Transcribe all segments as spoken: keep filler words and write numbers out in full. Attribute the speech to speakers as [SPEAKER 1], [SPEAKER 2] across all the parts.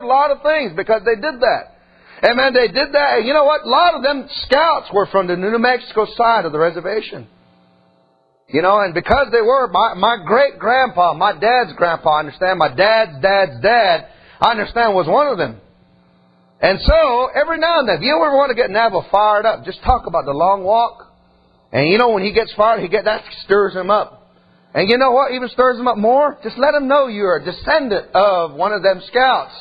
[SPEAKER 1] lot of things because they did that. And man, they did that. And you know what? A lot of them scouts were from the New Mexico side of the reservation. You know, and because they were, my, my great-grandpa, my dad's grandpa, I understand, my dad's dad's dad, I understand, was one of them. And so, every now and then, if you ever want to get Navajo fired up, just talk about the long walk. And you know, when he gets fired, he get that stirs him up. And you know what even stirs him up more? Just let him know you're a descendant of one of them scouts.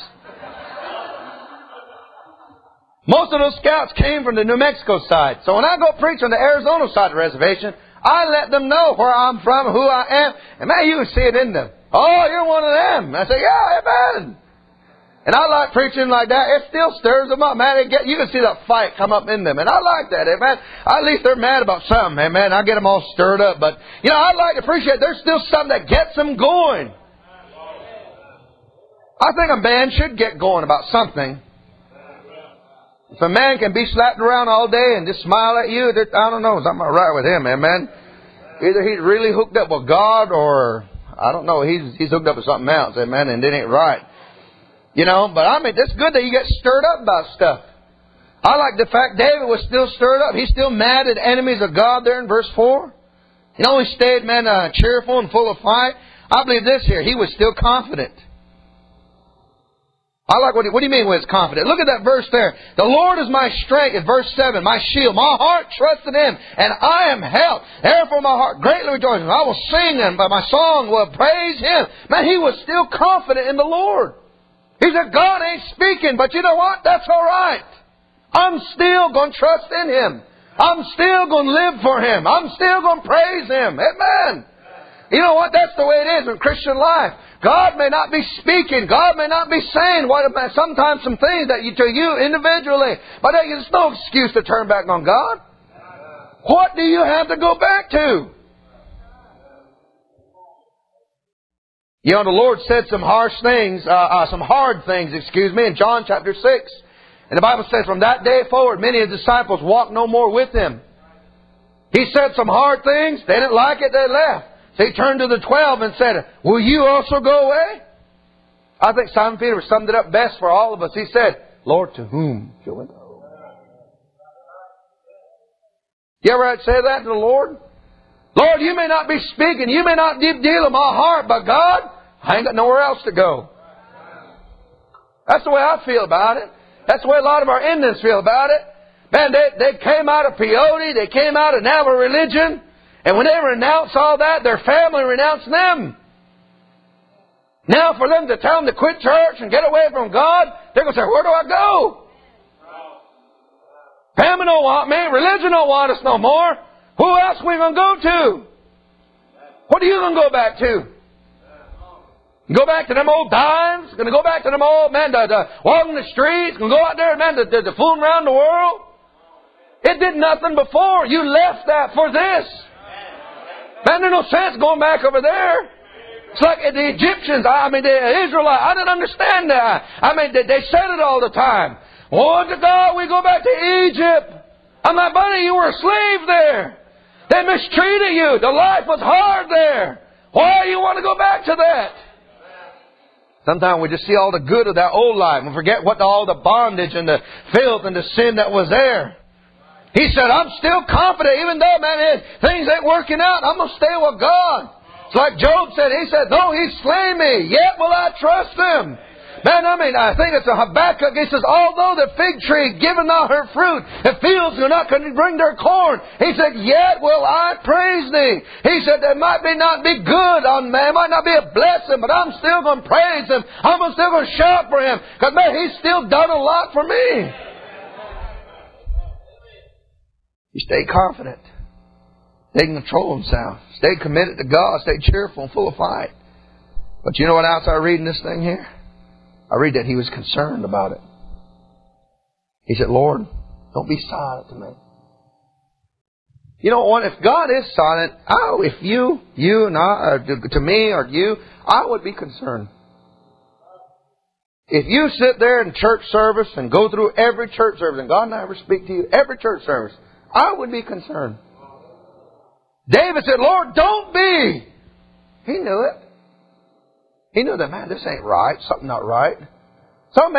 [SPEAKER 1] Most of those scouts came from the New Mexico side. So when I go preach on the Arizona side of the reservation, I let them know where I'm from, who I am. And man, you can see it in them. Oh, you're one of them. I say, yeah, amen. And I like preaching like that. It still stirs them up, man. It get, you can see that fight come up in them. And I like that, amen. At least they're mad about something, amen. I get them all stirred up. But, you know, I like to appreciate there's still something that gets them going. I think a man should get going about something. If a man can be slapped around all day and just smile at you, I don't know, something not right with him, amen. Either he's really hooked up with God or, I don't know, he's he's hooked up with something else, amen, and it ain't right. You know, but I mean, it's good that you get stirred up about stuff. I like the fact David was still stirred up. He's still mad at enemies of God there in verse four. He not only stayed, man, uh, cheerful and full of fight. I believe this here, he was still confident. I like what, he, what do you mean when it's confident? Look at that verse there. The Lord is my strength, in verse seven, my shield. My heart trusts in Him, and I am helped. Therefore my heart greatly rejoices. I will sing Him, but my song will praise Him. Man, he was still confident in the Lord. He said, God ain't speaking, but you know what? That's all right. I'm still going to trust in Him. I'm still going to live for Him. I'm still going to praise Him. Amen. You know what? That's the way it is in Christian life. God may not be speaking. God may not be saying what sometimes some things that you, to you individually. But there's no excuse to turn back on God. What do you have to go back to? You know, the Lord said some harsh things, uh, uh, some hard things, excuse me, in John chapter six. And the Bible says, from that day forward, many of the disciples walked no more with Him. He said some hard things. They didn't like it. They left. So He turned to the twelve and said, will you also go away? I think Simon Peter summed it up best for all of us. He said, Lord, to whom shall we go? You ever say that to the Lord? Lord, you may not be speaking. You may not deep deal in my heart. But God, I ain't got nowhere else to go. That's the way I feel about it. That's the way a lot of our Indians feel about it. Man, they, they came out of peyote. They came out of Navajo religion. And when they renounced all that, their family renounced them. Now for them to tell them to quit church and get away from God, they're going to say, where do I go? Family don't want me. Religion don't want us no more. Who else are we going to go to? What are you going to go back to? Go back to them old dimes? Going to go back to them old, man, to, to walking the streets? Going to go out there, man, to, to, to fooling around the world? It did nothing before. You left that for this. Man, there's no sense going back over there. It's like the Egyptians, I mean, the Israelites, I didn't understand that. I mean, they, they said it all the time. Oh, to God, we go back to Egypt. I'm like, buddy, you were a slave there. They mistreated you. The life was hard there. Why do you want to go back to that? Sometimes we just see all the good of that old life and forget what the, all the bondage and the filth and the sin that was there. He said, I'm still confident, even though, man, things ain't working out, I'm going to stay with God. It's like Job said. He said, though He slay me, yet will I trust Him. Man, I mean, I think it's a Habakkuk. He says, although the fig tree giveth not her fruit, the fields do not bring their corn. He said, yet will I praise Thee. He said, there might be not be good on man, might not be a blessing, but I'm still going to praise Him. I'm still going to shout for Him. Because, man, He's still done a lot for me. He stayed confident. They can control himself. Stay committed to God. Stay cheerful and full of fight. But you know what else I read in this thing here? I read that he was concerned about it. He said, Lord, don't be silent to me. You know what? If God is silent, oh, if you, you and I, or to, to me or you, I would be concerned. If you sit there in church service and go through every church service and God never speak to you, every church service, I would be concerned. David said, Lord, don't be. He knew it. He knew that, man, this ain't right. Something not right. Some